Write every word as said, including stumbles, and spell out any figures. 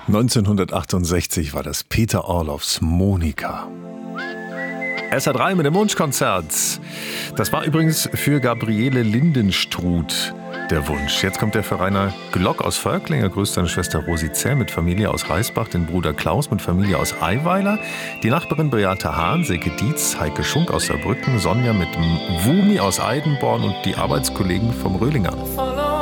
neunzehnhundertachtundsechzig war das Peter Orloffs Monika. S R drei mit dem Wunschkonzert. Das war übrigens für Gabriele Lindenstruth der Wunsch. Jetzt kommt der für Rainer Glock aus Völkling. Er grüßt seine Schwester Rosi Zell mit Familie aus Reisbach, den Bruder Klaus mit Familie aus Eiweiler, die Nachbarin Beate Hahn, Silke Dietz, Heike Schunk aus Saarbrücken, Sonja mit Wumi aus Eidenborn und die Arbeitskollegen vom Röhlinger.